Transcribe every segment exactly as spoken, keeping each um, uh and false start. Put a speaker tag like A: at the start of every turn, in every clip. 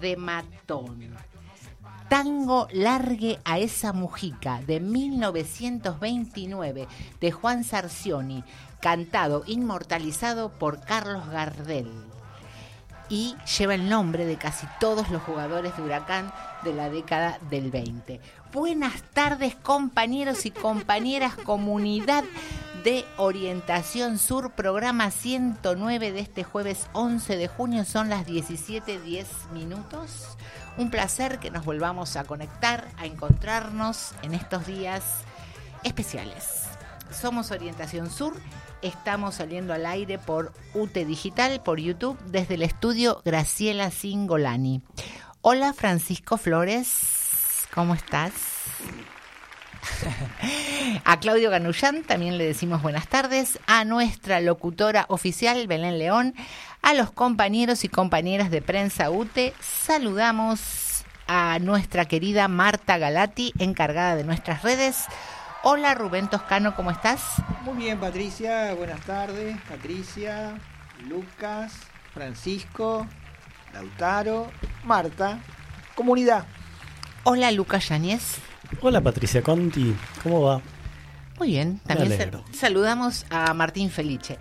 A: de matón. Tango Largue a esa Mujica, de mil novecientos veintinueve, de Juan Sarcioni, cantado, inmortalizado por Carlos Gardel. Y lleva el nombre de casi todos los jugadores de Huracán de la década del veinte. Buenas tardes, compañeros y compañeras, comunidad de Orientación Sur, programa ciento nueve de este jueves once de junio, son las diecisiete diez minutos. Un placer que nos volvamos a conectar, a encontrarnos en estos días especiales. Somos Orientación Sur. Estamos saliendo al aire por U T Digital, por YouTube, desde el estudio Graciela Singolani. Hola, Francisco Flores, ¿cómo estás? A Claudio Ganullán también le decimos buenas tardes, a nuestra locutora oficial, Belén León, a los compañeros y compañeras de Prensa U T, saludamos a nuestra querida Marta Galati, encargada de nuestras redes. Hola, Rubén Toscano, ¿cómo estás?
B: Muy bien, Patricia, buenas tardes. Patricia, Lucas, Francisco, Lautaro, Marta, comunidad.
A: Hola, Lucas Yáñez.
C: Hola, Patricia Conti, ¿cómo va?
A: Muy bien, también sal- saludamos a Martín Felice.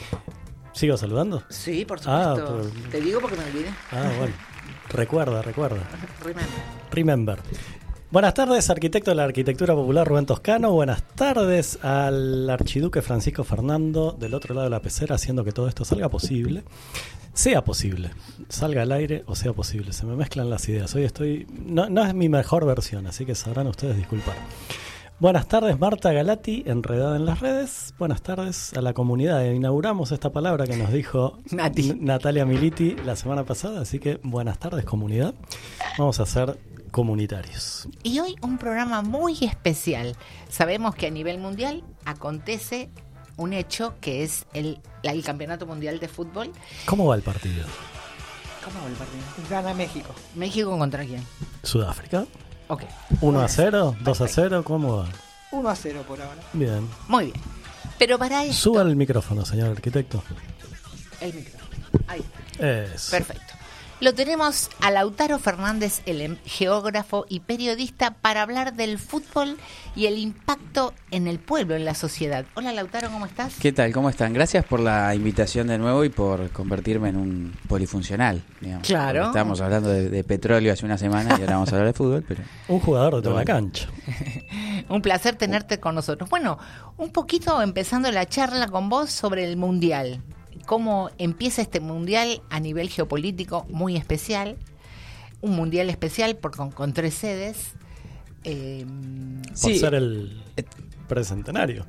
C: ¿Sigo saludando?
A: Sí, por supuesto.
C: Ah, por...
A: Te digo porque me olvidé.
C: Ah, bueno. Recuerda, recuerda.
A: Remember.
C: Remember. Buenas tardes, arquitecto de la arquitectura popular Rubén Toscano. Buenas tardes al archiduque Francisco Fernando del otro lado de la pecera, haciendo que todo esto salga posible. Sea posible, salga al aire o sea posible. Se me mezclan las ideas. Hoy estoy... No, no es mi mejor versión, así que sabrán ustedes disculpar. Buenas tardes, Marta Galati, enredada en las redes. Buenas tardes a la comunidad. Inauguramos esta palabra que nos dijo Nati. Natalia Militi la semana pasada, así que buenas tardes, comunidad. Vamos a hacer... comunitarios.
A: Y hoy un programa muy especial. Sabemos que a nivel mundial acontece un hecho que es el, el Campeonato Mundial de Fútbol.
C: ¿Cómo va el partido?
A: ¿Cómo va el partido?
B: Gana México.
A: ¿México contra quién?
C: Sudáfrica.
A: Ok.
C: ¿uno a cero? ¿dos a cero? ¿Cómo va?
B: uno a cero por ahora.
C: Bien.
A: Muy bien. Pero para esto...
C: Suba el micrófono, señor arquitecto.
A: El micrófono. Ahí.
C: Eso.
A: Perfecto. Lo tenemos a Lautaro Fernández, el geógrafo y periodista, para hablar del fútbol y el impacto en el pueblo, en la sociedad. Hola, Lautaro, ¿cómo estás?
D: ¿Qué tal? ¿Cómo están? Gracias por la invitación de nuevo y por convertirme en un polifuncional, digamos.
A: Claro.
D: Estábamos hablando de, de petróleo hace una semana y ahora vamos a hablar de fútbol, pero...
C: Un jugador de toda la cancha.
A: Un placer tenerte con nosotros. Bueno, un poquito empezando la charla con vos sobre el Mundial. Cómo empieza este mundial a nivel geopolítico muy especial, un mundial especial por, con, con tres sedes. Eh,
C: por
D: sí,
C: ser el precentenario.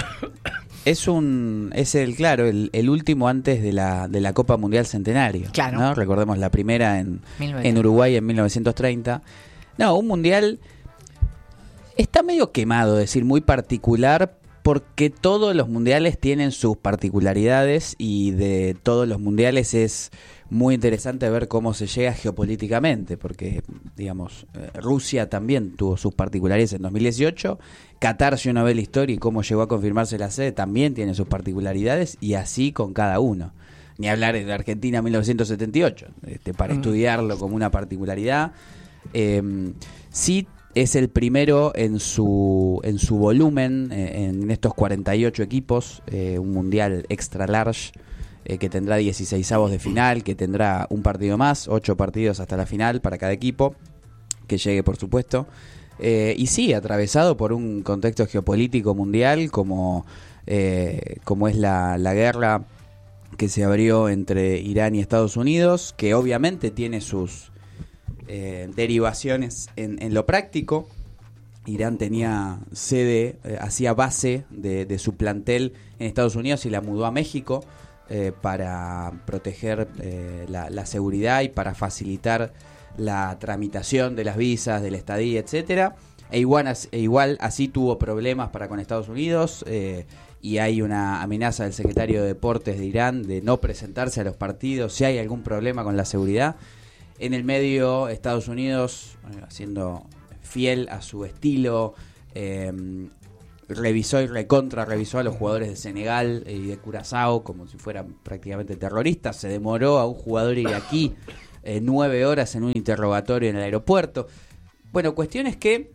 D: Es un es el claro el, el último antes de la de la Copa Mundial Centenario.
A: Claro.
D: ¿No? Recordemos la primera en, en Uruguay en mil novecientos treinta. No, un mundial está medio quemado, es decir, muy particular. Porque todos los mundiales tienen sus particularidades y de todos los mundiales es muy interesante ver cómo se llega geopolíticamente, porque, digamos, eh, Rusia también tuvo sus particularidades en dos mil dieciocho, Qatar, si uno ve la historia y cómo llegó a confirmarse la sede, también tiene sus particularidades y así con cada uno. Ni hablar de Argentina mil novecientos setenta y ocho, este, para mm. estudiarlo como una particularidad. Eh, sí. Es el primero en su en su volumen, eh, en estos cuarenta y ocho equipos, eh, un mundial extra large eh, que tendrá dieciseisavos de final, que tendrá un partido más, ocho partidos hasta la final para cada equipo, que llegue por supuesto. Eh, y sí, atravesado por un contexto geopolítico mundial como, eh, como es la, la guerra que se abrió entre Irán y Estados Unidos, que obviamente tiene sus... Eh, derivaciones en, en lo práctico. Irán tenía sede, eh, hacía base de, de su plantel en Estados Unidos y la mudó a México eh, para proteger eh, la, la seguridad y para facilitar la tramitación de las visas, de la estadía, etcétera. E igual, e igual así tuvo problemas para con Estados Unidos eh, y hay una amenaza del secretario de Deportes de Irán de no presentarse a los partidos si hay algún problema con la seguridad. En el medio, Estados Unidos, eh, siendo fiel a su estilo, eh, revisó y recontra revisó a los jugadores de Senegal y de Curazao como si fueran prácticamente terroristas. Se demoró a un jugador iraquí eh, nueve horas en un interrogatorio en el aeropuerto. Bueno, cuestiones que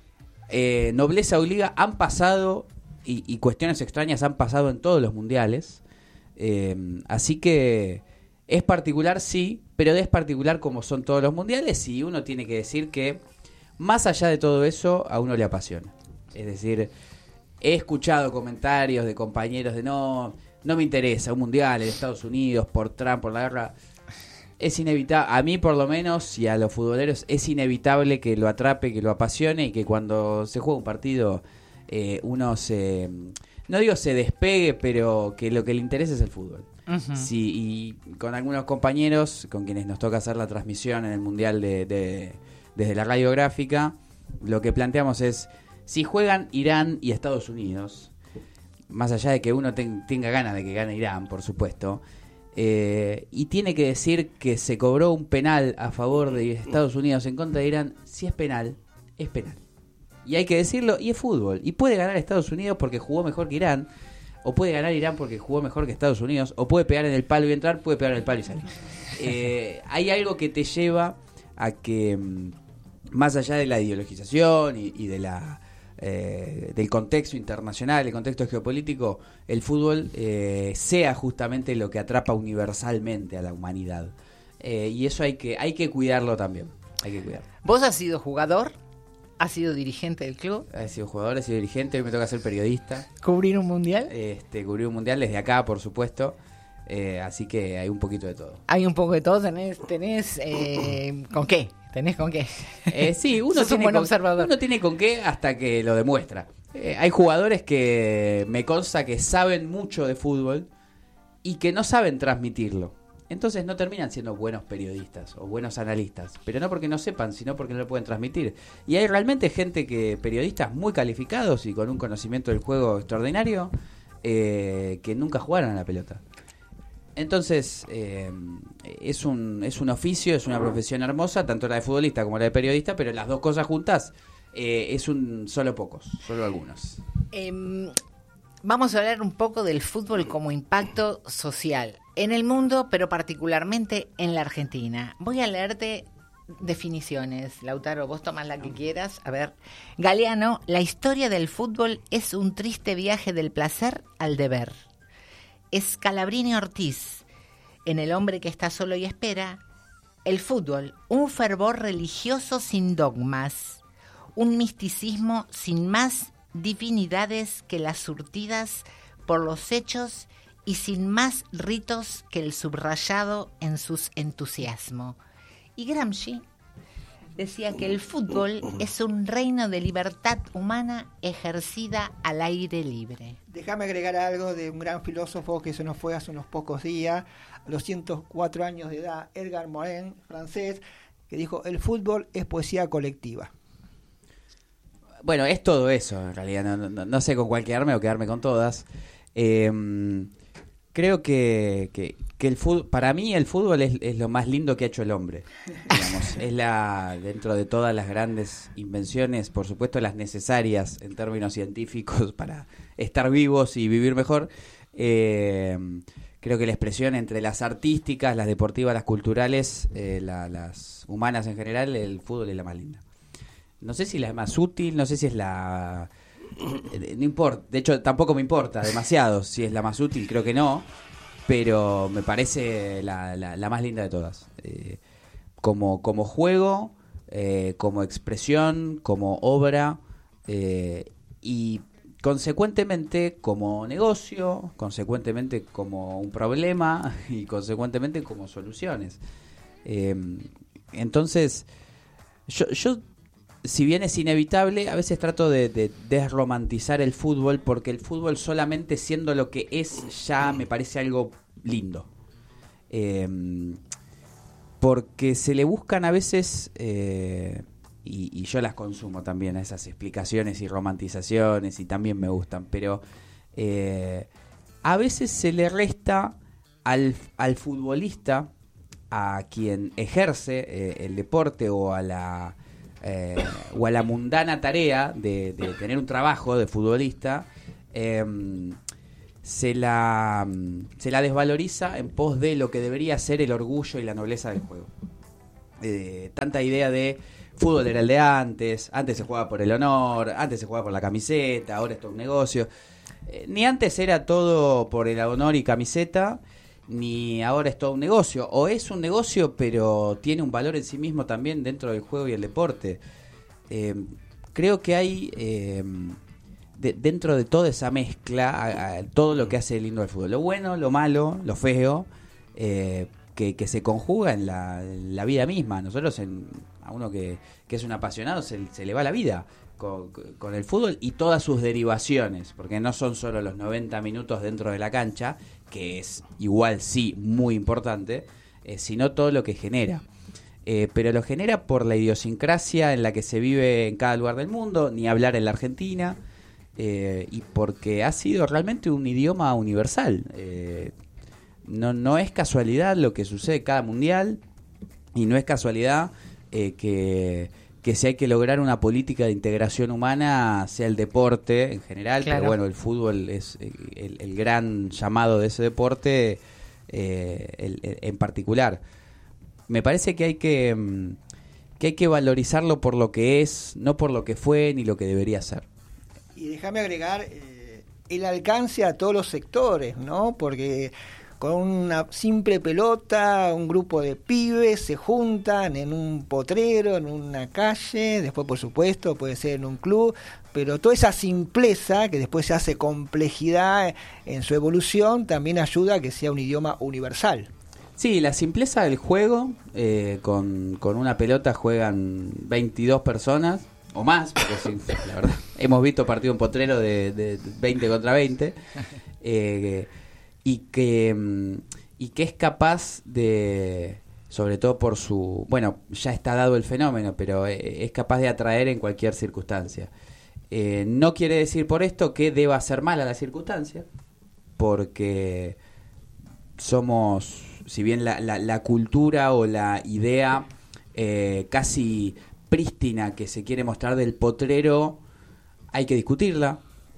D: eh, nobleza obliga han pasado y, y cuestiones extrañas han pasado en todos los mundiales. Eh, así que es particular, sí, pero es particular como son todos los mundiales y uno tiene que decir que más allá de todo eso, a uno le apasiona. Es decir, he escuchado comentarios de compañeros de no, no me interesa un mundial en Estados Unidos por Trump, por la guerra. Es inevitable, a mí por lo menos y a los futboleros es inevitable que lo atrape, que lo apasione y que cuando se juega un partido eh, uno se, no digo se despegue, pero que lo que le interesa es el fútbol. Uh-huh. Sí, y con algunos compañeros con quienes nos toca hacer la transmisión en el mundial de, de desde la radiográfica, lo que planteamos es si juegan Irán y Estados Unidos, más allá de que uno ten, tenga ganas de que gane Irán, por supuesto. Eh, y tiene que decir que se cobró un penal a favor de Estados Unidos en contra de Irán. Si es penal, es penal. Y hay que decirlo, y es fútbol. Y puede ganar Estados Unidos porque jugó mejor que Irán, o puede ganar Irán porque jugó mejor que Estados Unidos, o puede pegar en el palo y entrar, puede pegar en el palo y salir. Eh, hay algo que te lleva a que, más allá de la ideologización y, y de la Eh, del contexto internacional, el contexto geopolítico, el fútbol eh, sea justamente lo que atrapa universalmente a la humanidad. Eh, y eso hay que hay que cuidarlo también. Hay que cuidarlo.
A: ¿Vos has sido jugador? ¿Has sido dirigente del club?
D: He sido jugador, he sido dirigente, hoy me toca ser periodista.
A: ¿Cubrir un mundial?
D: Este, cubrir un mundial desde acá, por supuesto. Eh, así que hay un poquito de todo.
A: Hay un poco de todo, tenés, tenés eh, ¿con qué? ¿Tenés con qué?
D: Eh, sí, uno
A: Sos
D: tiene,
A: un buen
D: con,
A: observador.
D: uno tiene con qué hasta que lo demuestra. Eh, hay jugadores que me consta que saben mucho de fútbol y que no saben transmitirlo. Entonces no terminan siendo buenos periodistas o buenos analistas, pero no porque no sepan, sino porque no lo pueden transmitir. Y hay realmente gente que, periodistas muy calificados y con un conocimiento del juego extraordinario, eh, que nunca jugaron a la pelota. Entonces, eh, es un es un oficio, es una profesión hermosa, tanto la de futbolista como la de periodista, pero las dos cosas juntas eh, es un solo pocos, solo algunos.
A: Eh, vamos a hablar un poco del fútbol como impacto social en el mundo, pero particularmente en la Argentina. Voy a leerte definiciones. Lautaro, vos tomás la que quieras. A ver, Galeano, la historia del fútbol es un triste viaje del placer al deber. Scalabrini Ortiz, en El hombre que está solo y espera, el fútbol, un fervor religioso sin dogmas, un misticismo sin más divinidades que las surtidas por los hechos y sin más ritos que el subrayado en sus entusiasmo. Y Gramsci decía que el fútbol es un reino de libertad humana ejercida al aire libre.
B: Déjame agregar algo de un gran filósofo que se nos fue hace unos pocos días, a los ciento cuatro años de edad, Edgar Morin, francés, que dijo, el fútbol es poesía colectiva.
D: Bueno, es todo eso, en realidad. No, no, no sé con cuál quedarme o quedarme con todas. Eh, creo que, que, que el fútbol, para mí el fútbol es, es lo más lindo que ha hecho el hombre. Digamos, es la, dentro de todas las grandes invenciones, por supuesto las necesarias en términos científicos para estar vivos y vivir mejor. Eh, creo que la expresión entre las artísticas, las deportivas, las culturales, eh, la, las humanas en general, el fútbol es la más linda. No sé si la más útil, no sé si es la... No importa, de hecho tampoco me importa demasiado si es la más útil, creo que no, pero me parece la, la, la más linda de todas. Eh, como, como juego, eh, como expresión, como obra, eh, y consecuentemente como negocio, consecuentemente como un problema y consecuentemente como soluciones. Eh, entonces, yo... yo si bien es inevitable, a veces trato de, de desromantizar el fútbol, porque el fútbol solamente siendo lo que es ya me parece algo lindo. Eh, porque se le buscan a veces, eh, y, y yo las consumo también, a esas explicaciones y romantizaciones, y también me gustan, pero eh, a veces se le resta al, al futbolista, a quien ejerce eh, el deporte o a la... Eh, o a la mundana tarea de, de tener un trabajo de futbolista, eh, se la se la desvaloriza en pos de lo que debería ser el orgullo y la nobleza del juego. eh, tanta idea de fútbol era el de antes, antes se jugaba por el honor, antes se jugaba por la camiseta, ahora es todo un negocio. Eh, ni antes era todo por el honor y camiseta, ni ahora es todo un negocio. O es un negocio, pero tiene un valor en sí mismo también dentro del juego y el deporte. Eh, creo que hay, eh, de, dentro de toda esa mezcla, a, a, todo lo que hace lindo el fútbol. Lo bueno, lo malo, lo feo, eh, que, que se conjuga en la, en la vida misma. Nosotros, en, a uno que, que es un apasionado, se, se le va la vida con, con el fútbol y todas sus derivaciones, porque no son solo los noventa minutos dentro de la cancha, que es igual sí muy importante, eh, sino todo lo que genera. Eh, pero lo genera por la idiosincrasia en la que se vive en cada lugar del mundo, ni hablar en la Argentina, eh, y porque ha sido realmente un idioma universal. Eh, no, no es casualidad lo que sucede cada mundial, y no es casualidad eh, que, que si hay que lograr una política de integración humana, sea el deporte en general, claro. Pero bueno, el fútbol es el, el gran llamado de ese deporte eh, el, el, en particular. Me parece que hay que, que hay que valorizarlo por lo que es, no por lo que fue ni lo que debería ser.
B: Y déjame agregar eh, el alcance a todos los sectores, ¿no? Porque con una simple pelota, un grupo de pibes se juntan en un potrero, en una calle, después por supuesto puede ser en un club, pero toda esa simpleza que después se hace complejidad en su evolución también ayuda a que sea un idioma universal.
D: Sí, la simpleza del juego, eh, con, con una pelota juegan veintidós personas, o más, porque sí, la verdad, hemos visto partido en potrero de, de veinte contra veinte, eh, y que y que es capaz de, sobre todo por su, bueno, ya está dado el fenómeno, pero es capaz de atraer en cualquier circunstancia. Eh, no quiere decir por esto que deba ser mala la circunstancia, porque somos, si bien la, la, la cultura o la idea eh, casi prístina que se quiere mostrar del potrero, hay que discutirla.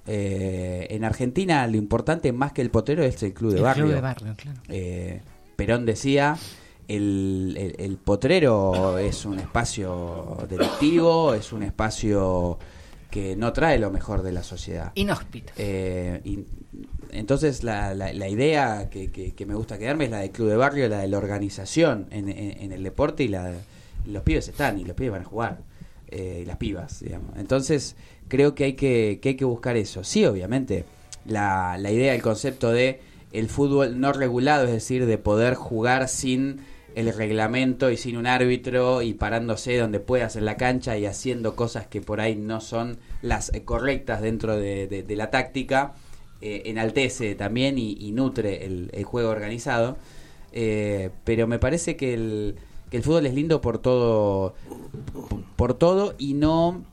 D: Eh, en Argentina lo importante más que el potrero es el club de
A: el
D: barrio.
A: Club de barrio, claro.
D: Eh, Perón decía, el, el, el potrero es un espacio delictivo, es un espacio que no trae lo mejor de la sociedad.
A: Inhóspito.
D: Eh, y, entonces la, la, la idea que, que, que me gusta quedarme es la del club de barrio, la de la organización en, en, en el deporte, y la los pibes están y los pibes van a jugar, eh, y las pibas, digamos. Entonces creo que hay que, que hay que buscar eso. Sí, obviamente, la, la idea, el concepto de el fútbol no regulado, es decir, de poder jugar sin el reglamento y sin un árbitro y parándose donde puedas en la cancha y haciendo cosas que por ahí no son las eh, correctas dentro de, de, de la táctica, eh, enaltece también y, y nutre el, el juego organizado, eh, pero me parece que el, que el fútbol es lindo por todo, por todo y no...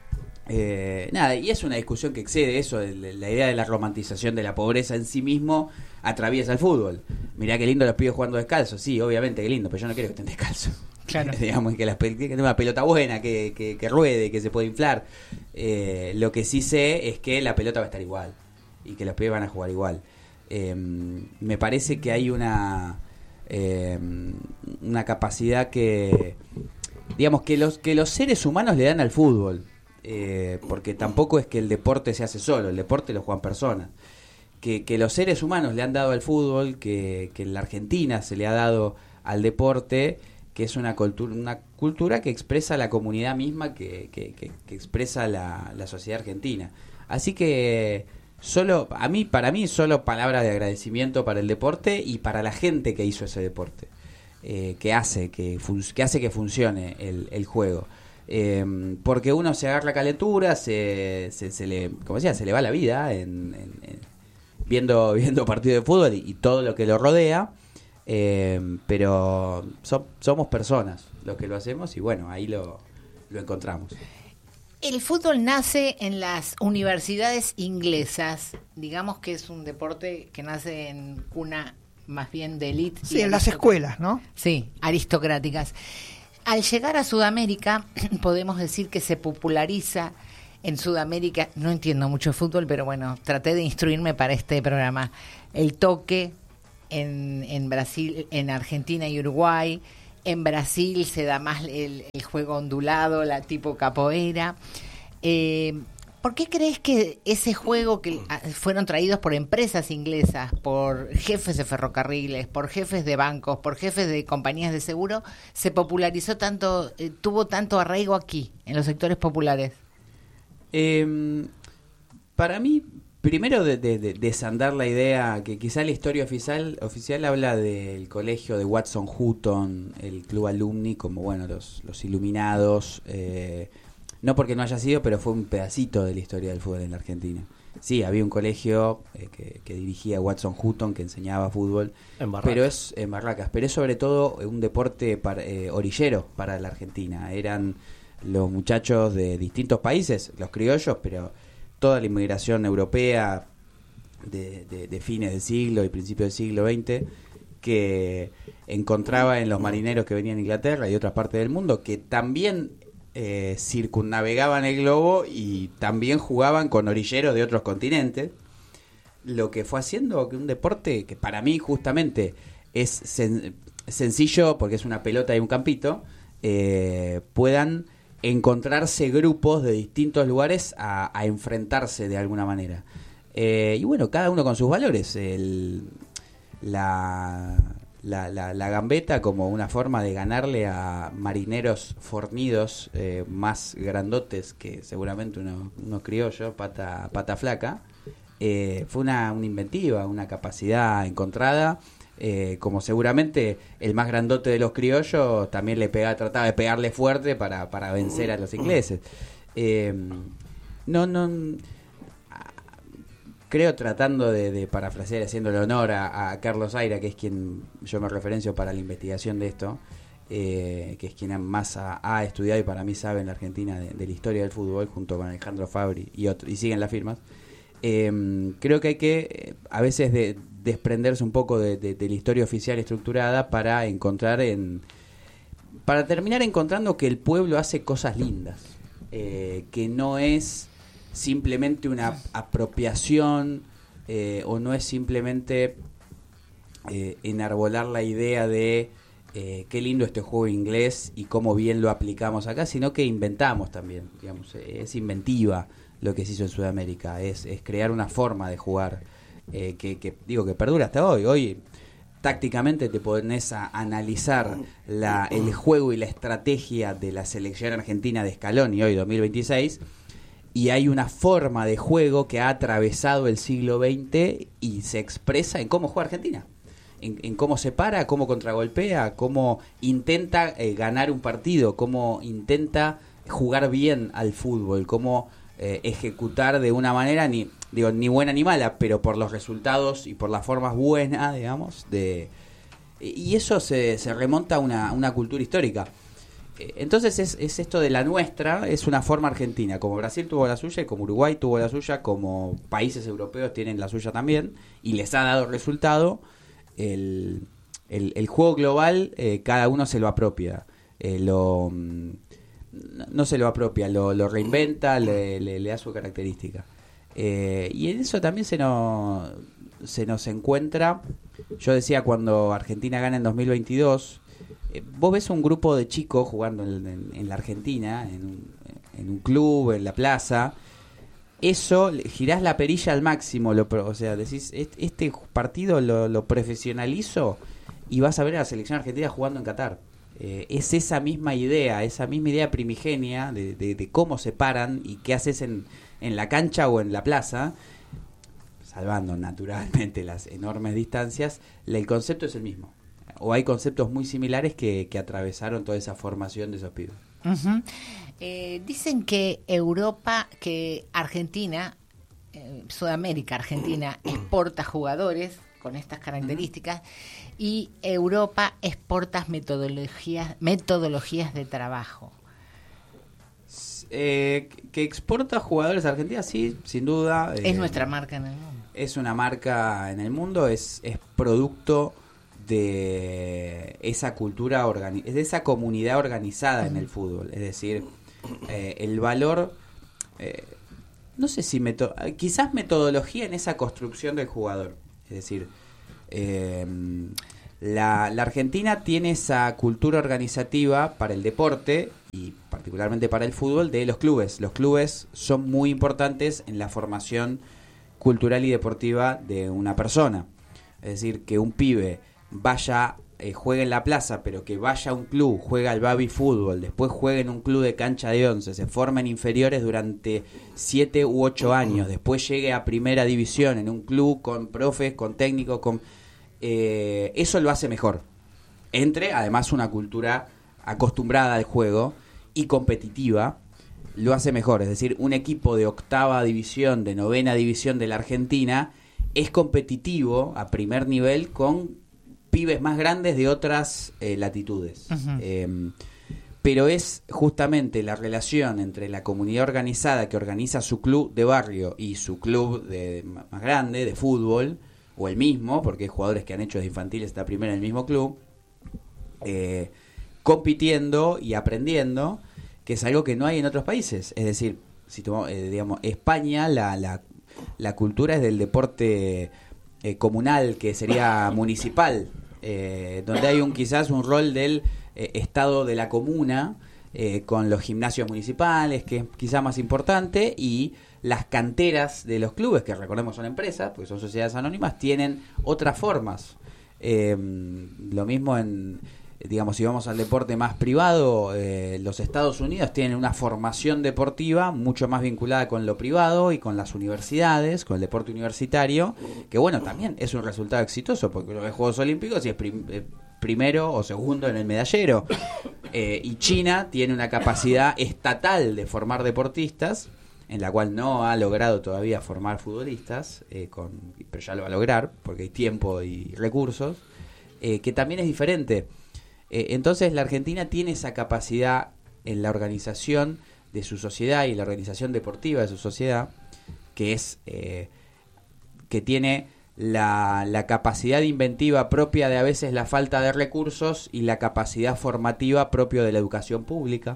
D: Eh, nada, y es una discusión que excede eso, de la idea de la romantización de la pobreza en sí mismo atraviesa el fútbol. Mirá qué lindo los pibes jugando descalzos, sí, obviamente qué lindo, pero yo no quiero que estén descalzos.
A: Claro.
D: Digamos que, la, que tenga una pelota buena, que, que, que ruede, que se puede inflar. Eh, lo que sí sé es que la pelota va a estar igual y que los pibes van a jugar igual. Eh, me parece que hay una eh, una capacidad que, digamos, que los que los seres humanos le dan al fútbol. Eh, porque tampoco es que el deporte se hace solo, el deporte lo juegan personas, que, que los seres humanos le han dado al fútbol, que, que en la Argentina se le ha dado al deporte, que es una cultura, una cultura que expresa la comunidad misma, que, que, que, que expresa la, la sociedad argentina. Así que solo, a mí, para mí, solo palabras de agradecimiento para el deporte y para la gente que hizo ese deporte, eh, que hace que, fun- que hace que funcione el, el juego. Eh, porque uno se agarra calentura, se, se, se le, como decía, se le va la vida en, en, en viendo viendo partido de fútbol y, y todo lo que lo rodea, eh, pero so, somos personas los que lo hacemos y bueno, ahí lo, lo encontramos.
A: El fútbol nace en las universidades inglesas, digamos que es un deporte que nace en cuna más bien de élite.
B: Sí, en las escuelas, ¿no?
A: Sí, aristocráticas. Al llegar a Sudamérica, podemos decir que se populariza en Sudamérica, no entiendo mucho de fútbol, pero bueno, traté de instruirme para este programa, el toque en, en Brasil, en Argentina y Uruguay, En Brasil se da más el, el juego ondulado, la tipo capoeira. Eh, ¿Por qué crees que ese juego que fueron traídos por empresas inglesas, por jefes de ferrocarriles, por jefes de bancos, por jefes de compañías de seguro, se popularizó tanto, eh, tuvo tanto arraigo aquí, en los sectores populares?
D: Eh, para mí, primero de, de, de desandar la idea que quizá la historia oficial oficial habla del colegio de Watson Hutton, el club alumni, como bueno los, los iluminados, eh, no porque no haya sido, pero fue un pedacito de la historia del fútbol en la Argentina. Sí, había un colegio eh, que, que dirigía Watson Hutton, que enseñaba fútbol,
C: en
D: pero es en Barracas, pero es sobre todo un deporte para, eh, orillero para la Argentina. Eran los muchachos de distintos países, los criollos, pero toda la inmigración europea de, de, de fines del siglo y principios del siglo veinte, que encontraba en los marineros que venían de Inglaterra y otras partes del mundo, que también Eh, circunnavegaban el globo y también jugaban con orilleros de otros continentes, lo que fue haciendo que un deporte que para mí justamente es sen- sencillo porque es una pelota y un campito, eh, puedan encontrarse grupos de distintos lugares a, a enfrentarse de alguna manera, eh, y bueno, cada uno con sus valores. El, la La, la, la gambeta como una forma de ganarle a marineros fornidos, eh, más grandotes que seguramente unos uno criollos, pata, pata flaca, eh, fue una, una inventiva, una capacidad encontrada, eh, como seguramente el más grandote de los criollos también le pega, trataba de pegarle fuerte para, para vencer a los ingleses. Eh, no, no... Creo, tratando de, de parafrasear, haciéndole honor a, a Carlos Aira, que es quien yo me referencio para la investigación de esto, eh, que es quien más ha, ha estudiado y para mí sabe en la Argentina de, de la historia del fútbol, junto con Alejandro Fabri y otro, y siguen las firmas. Eh, creo que hay que a veces de, desprenderse un poco de, de, de la historia oficial estructurada para encontrar en para terminar encontrando que el pueblo hace cosas lindas, eh, que no es simplemente una apropiación, eh, o no es simplemente eh, enarbolar la idea de eh, qué lindo este juego inglés y cómo bien lo aplicamos acá, sino que inventamos también, digamos, es inventiva lo que se hizo en Sudamérica, es, es crear una forma de jugar, eh, que, que digo que perdura hasta hoy. Hoy tácticamente te pones a analizar la, el juego y la estrategia de la selección argentina de Scaloni hoy dos mil veintiséis, y hay una forma de juego que ha atravesado el siglo veinte y se expresa en cómo juega Argentina, en, en cómo se para, cómo contragolpea, cómo intenta eh, ganar un partido, cómo intenta jugar bien al fútbol, cómo eh, ejecutar de una manera, ni digo ni buena ni mala, pero por los resultados y por las formas buenas, digamos, de y eso se, se remonta a una, una cultura histórica. Entonces es, es esto de la nuestra, es una forma argentina, como Brasil tuvo la suya y como Uruguay tuvo la suya, como países europeos tienen la suya también, y les ha dado resultado. El, el, el juego global, eh, cada uno se lo apropia, eh, lo no, no se lo apropia, lo, lo reinventa, le, le, le da su característica, eh, y en eso también se nos, se nos encuentra. Yo decía, cuando Argentina gana en dos mil veintidós, vos ves un grupo de chicos jugando en, en, en la Argentina, en un, en un club, en la plaza. Eso, girás la perilla al máximo, lo, o sea, decís, este partido lo, lo profesionalizo y vas a ver a la selección argentina jugando en Qatar. Eh, es esa misma idea, esa misma idea primigenia de, de, de cómo se paran y qué haces en, en la cancha o en la plaza, salvando naturalmente las enormes distancias. El concepto es el mismo. O hay conceptos muy similares que, que atravesaron toda esa formación de esos pibes.
A: Uh-huh. Eh, dicen que Europa, que Argentina, eh, Sudamérica, Argentina, exporta jugadores con estas características, y Europa exporta metodologías, metodologías de trabajo.
D: Eh, que exporta jugadores a Argentina, sí, sin duda.
A: Es eh, nuestra marca en el mundo.
D: Es una marca en el mundo, es, es producto de esa cultura, organi- de esa comunidad organizada en el fútbol. Es decir, eh, el valor, eh, no sé si meto- quizás metodología en esa construcción del jugador. Es decir, eh, La, la Argentina tiene esa cultura organizativa para el deporte y particularmente para el fútbol de los clubes. Los clubes son muy importantes en la formación cultural y deportiva de una persona. Es decir, que un pibe vaya, eh, juegue en la plaza, pero que vaya a un club, juega al baby fútbol, después juegue en un club de cancha de once, se forma en inferiores durante siete u ocho años, después llegue a primera división en un club con profes, con técnicos, con... Eh, eso lo hace mejor. Entre, además, una cultura acostumbrada al juego y competitiva, lo hace mejor. Es decir, un equipo de octava división, de novena división de la Argentina, es competitivo a primer nivel con pibes más grandes de otras eh, latitudes. Uh-huh. Eh, pero es justamente la relación entre la comunidad organizada que organiza su club de barrio y su club de, más grande, de fútbol, o el mismo, porque hay jugadores que han hecho de infantiles hasta primero en el mismo club, eh, compitiendo y aprendiendo, que es algo que no hay en otros países. Es decir, si tomamos, eh, digamos, España, la, la, la cultura es del deporte eh, comunal, que sería municipal, eh, donde hay un quizás un rol del eh, estado de la comuna, eh, con los gimnasios municipales, que es quizás más importante, y las canteras de los clubes, que recordemos son empresas, porque son sociedades anónimas, tienen otras formas. Eh, lo mismo en, digamos, si vamos al deporte más privado, eh, los Estados Unidos tienen una formación deportiva mucho más vinculada con lo privado y con las universidades, con el deporte universitario, que bueno, también es un resultado exitoso, porque los Juegos Olímpicos y es prim, eh, primero o segundo en el medallero. Eh, y China tiene una capacidad estatal de formar deportistas, en la cual no ha logrado todavía formar futbolistas, eh, con, pero ya lo va a lograr, porque hay tiempo y recursos, eh, que también es diferente. Eh, entonces la Argentina tiene esa capacidad en la organización de su sociedad y la organización deportiva de su sociedad, que es eh, que tiene la, la capacidad inventiva propia de a veces la falta de recursos y la capacidad formativa propia de la educación pública.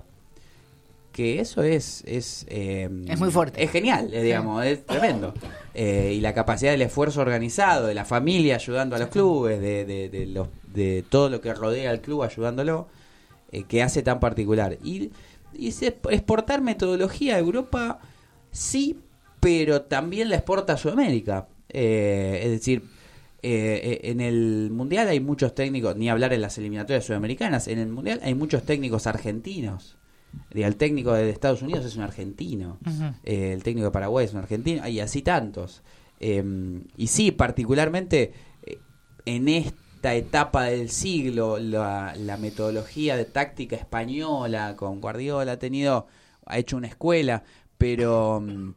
D: Que eso es es eh,
A: es muy fuerte,
D: es genial, eh, digamos, sí. Es tremendo, eh, y la capacidad del esfuerzo organizado de la familia ayudando a los clubes, de de, de, los, de todo lo que rodea al club ayudándolo, eh, que hace tan particular. Y, y se, exportar metodología a Europa sí, pero también la exporta a Sudamérica, eh, es decir, eh, en el Mundial hay muchos técnicos, ni hablar en las eliminatorias sudamericanas, en el Mundial hay muchos técnicos argentinos. El técnico de Estados Unidos es un argentino, uh-huh. eh, el técnico de Paraguay es un argentino, y así tantos. Eh, y sí, particularmente eh, en esta etapa del siglo, la, la metodología de táctica española con Guardiola ha tenido, ha hecho una escuela, pero um,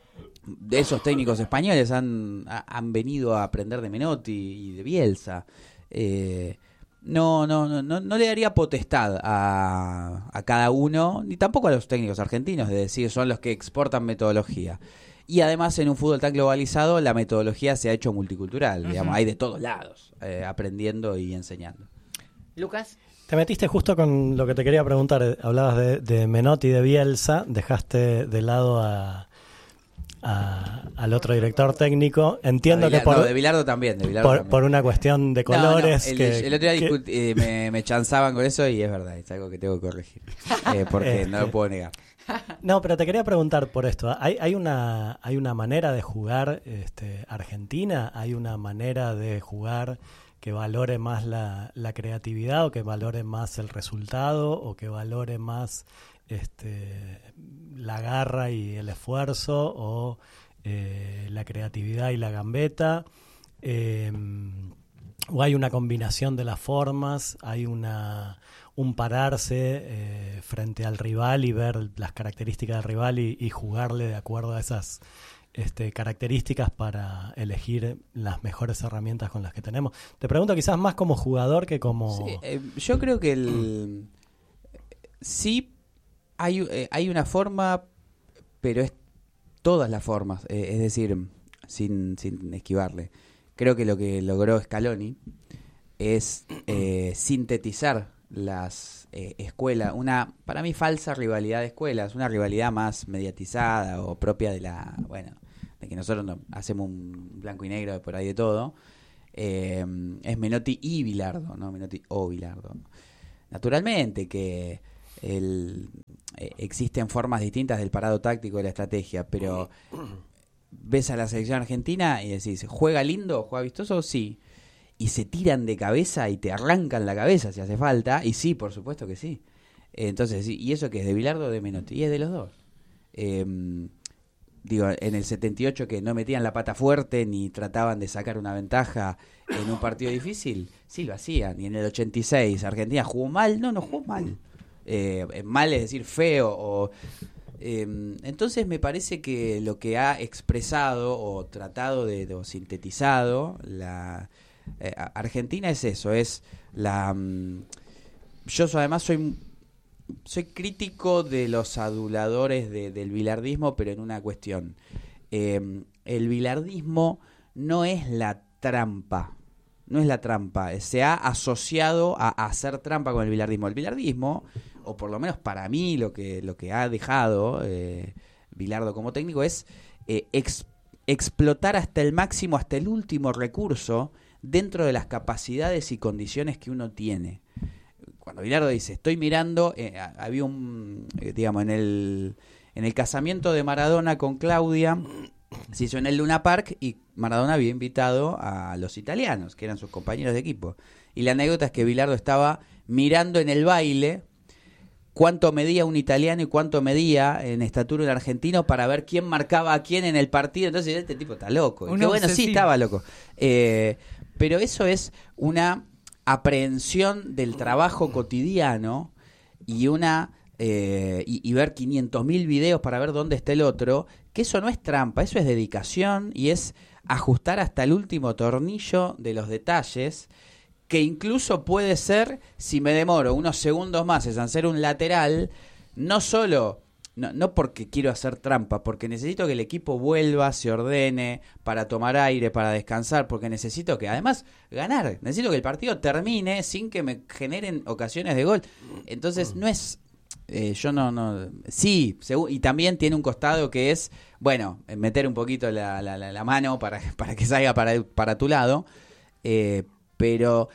D: de esos técnicos españoles han, ha, han venido a aprender de Menotti y de Bielsa. Eh, No, no, no, no, no le daría potestad a, a cada uno, ni tampoco a los técnicos argentinos, de decir son los que exportan metodología. Y además en un fútbol tan globalizado la metodología se ha hecho multicultural, uh-huh. digamos, hay de todos lados, eh, aprendiendo y enseñando.
A: Lucas.
C: Te metiste justo con lo que te quería preguntar, hablabas de, de Menotti y de Bielsa, dejaste de lado a... A, al otro director técnico, entiendo
D: Vilar,
C: que por,
D: no, de Bilardo también, de Bilardo
C: por,
D: también.
C: por una cuestión de colores.
D: No, no, el,
C: que,
D: el otro día
C: que...
D: discut, eh, me, me chanzaban con eso y es verdad, es algo que tengo que corregir, eh, porque este... no lo puedo negar.
C: No, pero te quería preguntar por esto. ¿Hay, hay una hay una manera de jugar este, Argentina? ¿Hay una manera de jugar que valore más la, la creatividad o que valore más el resultado o que valore más este la garra y el esfuerzo o eh, la creatividad y la gambeta? Eh, ¿O hay una combinación de las formas? ¿Hay una un pararse eh, frente al rival y ver las características del rival y, y jugarle de acuerdo a esas este, características para elegir las mejores herramientas con las que tenemos? Te pregunto quizás más como jugador que como...
D: Sí, eh, yo creo que el sí hay, eh, hay una forma, pero es todas las formas, eh, es decir, sin, sin esquivarle. Creo que lo que logró Scaloni es eh, sintetizar las eh, escuelas, una, para mí, falsa rivalidad de escuelas, una rivalidad más mediatizada o propia de la, bueno, de que nosotros no, hacemos un blanco y negro por ahí de todo, eh, es Menotti y Bilardo, no Menotti o Bilardo. Naturalmente que el, eh, existen formas distintas del parado táctico de la estrategia, pero ves a la selección argentina y decís, ¿juega lindo? ¿Juega vistoso? Sí. Y se tiran de cabeza y te arrancan la cabeza si hace falta, y sí, por supuesto que sí. Entonces, ¿y eso qué es? ¿De Bilardo o de Menotti? Y es de los dos. Eh, digo, en el setenta y ocho que no metían la pata fuerte ni trataban de sacar una ventaja en un partido difícil, sí lo hacían. Y en el ochenta y seis, Argentina jugó mal, no, no jugó mal. Eh, mal es decir feo. O, eh, entonces me parece que lo que ha expresado o tratado de, de o sintetizado la eh, Argentina es eso, es la... Um, yo además soy... Soy crítico de los aduladores de, del bilardismo, pero en una cuestión. Eh, el bilardismo no es la trampa. No es la trampa. Se ha asociado a, a hacer trampa con el bilardismo. El bilardismo, o por lo menos para mí, lo que, lo que ha dejado eh, Bilardo como técnico es eh, ex, explotar hasta el máximo, hasta el último recurso, dentro de las capacidades y condiciones que uno tiene. Cuando Bilardo dice, estoy mirando, eh, había un, eh, digamos, en el en el casamiento de Maradona con Claudia, se hizo en el Luna Park y Maradona había invitado a los italianos, que eran sus compañeros de equipo. Y la anécdota es que Bilardo estaba mirando en el baile cuánto medía un italiano y cuánto medía en estatura un argentino para ver quién marcaba a quién en el partido. Entonces, este tipo está loco. Y que bueno, sí, estaba loco. Eh, pero eso es una... aprehensión del trabajo cotidiano y una eh, y, y ver quinientos mil videos para ver dónde está el otro, que eso no es trampa, eso es dedicación y es ajustar hasta el último tornillo de los detalles, que incluso puede ser, si me demoro unos segundos más en hacer un lateral, no solo... No, no porque quiero hacer trampa, porque necesito que el equipo vuelva, se ordene, para tomar aire, para descansar, porque necesito que, además, ganar. Necesito que el partido termine sin que me generen ocasiones de gol. Entonces, no es... Eh, yo no... no sí, y también tiene un costado que es, bueno, meter un poquito la, la, la, la mano para, para que salga para, para tu lado, eh, pero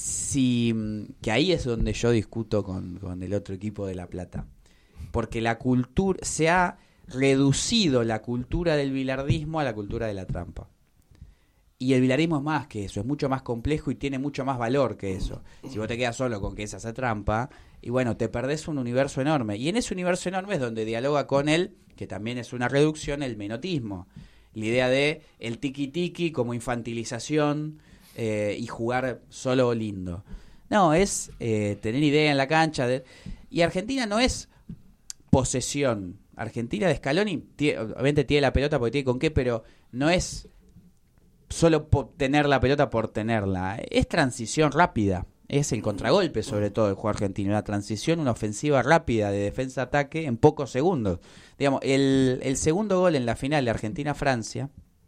D: sí, que ahí es donde yo discuto con, con el otro equipo de La Plata. Porque la cultura se ha reducido la cultura del bilardismo a la cultura de la trampa. Y el bilardismo es más que eso, es mucho más complejo y tiene mucho más valor que eso. Si vos te quedas solo con que es hacer trampa, y bueno, te perdés un universo enorme. Y en ese universo enorme es donde dialoga con él, que también es una reducción, el menotismo. La idea de el tiki-tiki como infantilización eh, y jugar solo lindo. No, es eh, tener idea en la cancha. De, y Argentina no es... posesión. Argentina de Scaloni tiene, obviamente tiene la pelota porque tiene con qué, pero no es solo tener la pelota por tenerla. Es transición rápida. Es el contragolpe sobre todo del juego argentino. Una transición, una ofensiva rápida de defensa-ataque en pocos segundos. Digamos, el, el segundo gol en la final de Argentina-Francia,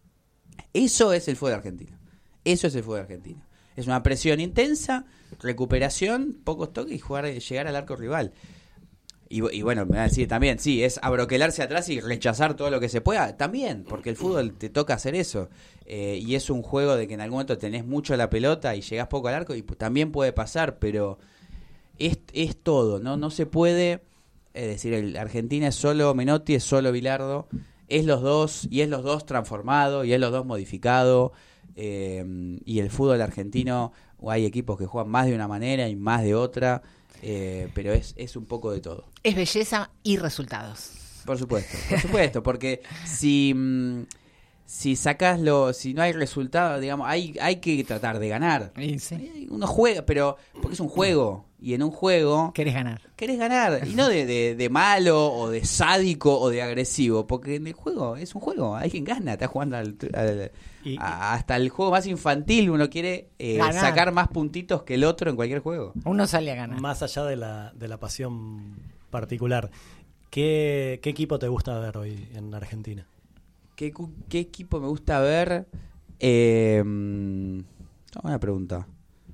D: eso es el fútbol de Argentina. Eso es el fútbol de Argentina. Es una presión intensa, recuperación, pocos toques y jugar, llegar al arco rival. Y, y bueno, me va a decir también, sí, es abroquelarse atrás y rechazar todo lo que se pueda, también, porque el fútbol te toca hacer eso, eh, y es un juego de que en algún momento tenés mucho la pelota y llegás poco al arco, y pues, también puede pasar, pero es, es todo, ¿no? No se puede, es decir, el Argentina es solo Menotti, es solo Bilardo, es los dos, y es los dos transformado, y es los dos modificado, eh, y el fútbol argentino, hay equipos que juegan más de una manera y más de otra. Eh, pero es, es un poco de todo.
A: Es belleza y resultados.
D: Por supuesto, por supuesto, porque si, si sacas lo, si no hay resultado, digamos, hay, hay que tratar de ganar.
A: Sí, sí.
D: Uno juega, pero porque es un juego, y en un juego
A: querés ganar.
D: Querés ganar, y no de, de, de malo, o de sádico, o de agresivo, porque en el juego es un juego, hay quien gana, está jugando al, al, y, a, hasta el juego más infantil, uno quiere eh, sacar más puntitos que el otro en cualquier juego.
A: Uno sale a ganar.
C: Más allá de la, de la pasión particular, ¿qué, qué equipo te gusta ver hoy en Argentina?
D: ¿Qué, qué equipo me gusta ver? Eh, buena pregunta.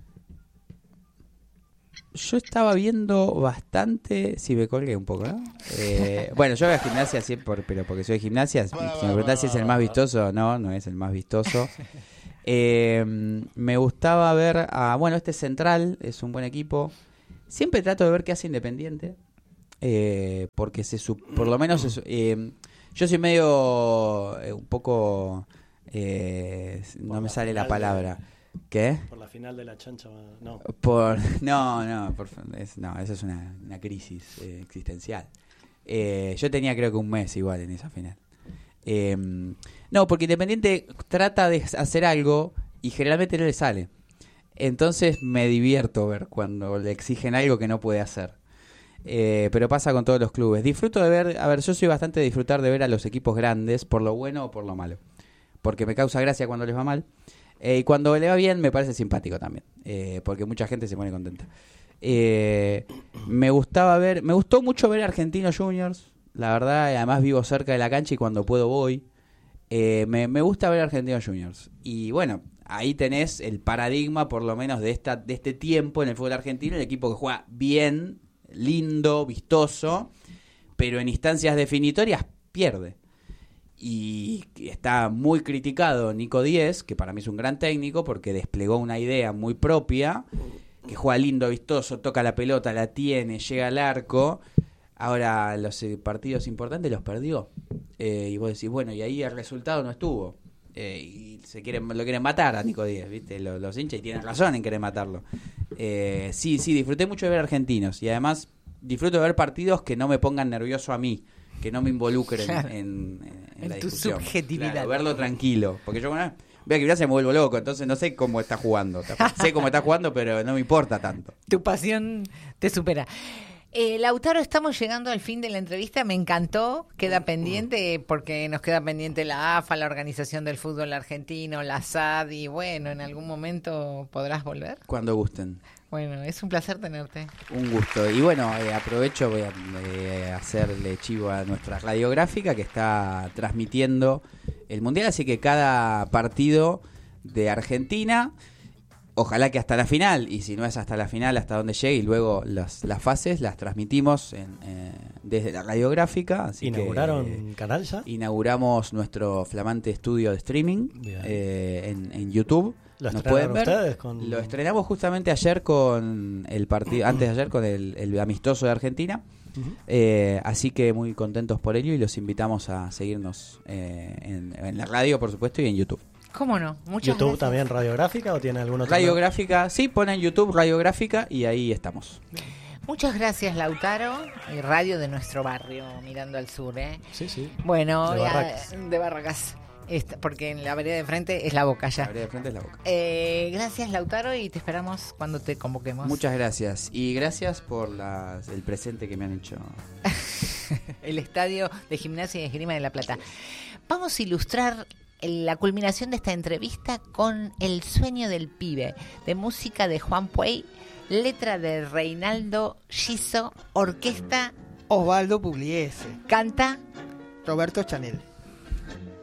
D: Yo estaba viendo bastante... Sí, me colgué un poco, ¿no? Eh, bueno, yo voy a Gimnasia siempre, pero porque soy de Gimnasia. Si me preguntás si es el más vistoso, no, no es el más vistoso. Eh, me gustaba ver a... Bueno, este Central es un buen equipo. Siempre trato de ver qué hace Independiente. Eh, porque se por lo menos... Es, eh, yo soy medio... Eh, un poco... Eh, no me sale la palabra. De... ¿Qué?
C: Por la final de la chancha, no.
D: Por, no, no, por, es, no, eso es una, una crisis eh, existencial. Eh, yo tenía creo que un mes igual en esa final. Eh, no, porque Independiente trata de hacer algo y generalmente no le sale. Entonces me divierto ver cuando le exigen algo que no puede hacer. Eh, pero pasa con todos los clubes. Disfruto de ver, a ver, yo soy bastante de disfrutar de ver a los equipos grandes por lo bueno o por lo malo. Porque me causa gracia cuando les va mal. Eh, y cuando le va bien me parece simpático también, eh, porque mucha gente se pone contenta. Eh, me gustaba ver, me gustó mucho ver Argentinos Juniors, la verdad, además vivo cerca de la cancha y cuando puedo voy. Eh, me, me gusta ver Argentinos Juniors. Y bueno, ahí tenés el paradigma por lo menos de, esta, de este tiempo en el fútbol argentino, el equipo que juega bien, lindo, vistoso, pero en instancias definitorias pierde. Y está muy criticado Nico Díez, que para mí es un gran técnico porque desplegó una idea muy propia, que juega lindo, vistoso, toca la pelota, la tiene, llega al arco. Ahora los eh, partidos importantes los perdió. Eh, y vos decís, bueno, y ahí el resultado no estuvo. Eh, y se quieren, lo quieren matar a Nico Díez, ¿viste? Los, los hinchas y tienen razón en querer matarlo. Eh, sí, sí, disfruté mucho de ver argentinos. Y además disfruto de ver partidos que no me pongan nervioso a mí, que no me involucren
A: claro.
D: en, en, en, en la
A: tu
D: discusión.
A: subjetividad.
D: Claro, verlo tranquilo. Porque yo bueno, veo que ya se me vuelvo loco, entonces no sé cómo está jugando. Sé cómo está jugando, pero no me importa tanto.
A: Tu pasión te supera. Eh, Lautaro, estamos llegando al fin de la entrevista. Me encantó. Queda pendiente, porque nos queda pendiente la A F A, la Organización del Fútbol Argentino, la S A D, y bueno, en algún momento podrás volver.
D: Cuando gusten.
A: Bueno, es un placer tenerte.
D: Un gusto. Y bueno, eh, aprovecho, voy a eh, hacerle chivo a nuestra radiográfica que está transmitiendo el Mundial, así que cada partido de Argentina, ojalá que hasta la final, y si no es hasta la final, hasta donde llegue, y luego las, las fases las transmitimos en, eh, desde la radiográfica. Así
C: ¿Inauguraron
D: que, eh,
C: canal ya?
D: Inauguramos nuestro flamante estudio de streaming eh, en, en YouTube.
C: ¿Lo
D: ¿Nos pueden ver?
C: ustedes? Con...
D: Lo estrenamos justamente ayer con el partido, antes de ayer con el, el amistoso de Argentina. Uh-huh. Eh, así que muy contentos por ello y los invitamos a seguirnos eh, en, en la radio, por supuesto, y en YouTube.
A: ¿Cómo no? Muchas
C: ¿YouTube
A: gracias.
C: también radiográfica o tiene algún otro?
D: Radiográfica, sí, ponen YouTube radiográfica y ahí estamos.
A: Muchas gracias, Lautaro, y radio de nuestro barrio, mirando al sur, ¿eh?
C: Sí, sí.
A: Bueno,
C: de Barracas.
A: Ya, de Barracas. Esta, porque en la vereda de frente es la Boca ya.
D: La vereda de frente es la Boca.
A: Eh, gracias, Lautaro, y te esperamos cuando te convoquemos.
D: Muchas gracias. Y gracias por las, el presente que me han hecho.
A: El estadio de Gimnasia y Esgrima de La Plata. Vamos a ilustrar la culminación de esta entrevista con El sueño del pibe, de música de Juan Puey, letra de Reinaldo Giso, orquesta
B: Osvaldo Pugliese,
A: canta
B: Roberto Chanel.